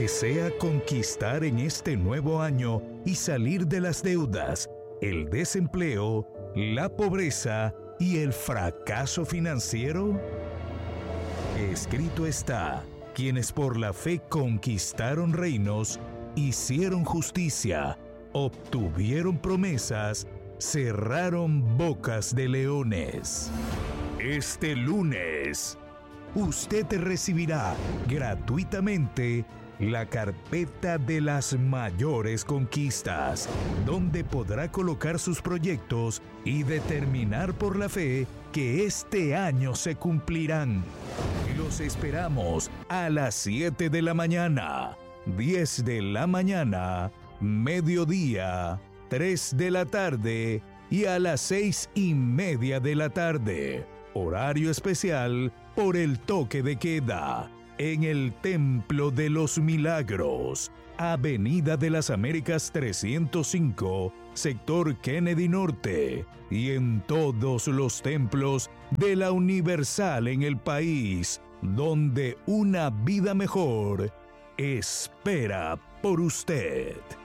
¿Desea conquistar en este nuevo año y salir de las deudas, el desempleo, la pobreza y el fracaso financiero? Escrito está: quienes por la fe conquistaron reinos, hicieron justicia, obtuvieron promesas, cerraron bocas de leones. Este lunes, usted recibirá gratuitamente la carpeta de las mayores conquistas, donde podrá colocar sus proyectos y determinar por la fe que este año se cumplirán. Los esperamos a las 7 de la mañana, 10 de la mañana, mediodía, 3 de la tarde y a las 6:30 de la tarde. Horario especial por el toque de queda. En el Templo de los Milagros, Avenida de las Américas 305, sector Kennedy Norte, y en todos los templos de la Universal en el país, donde una vida mejor espera por usted.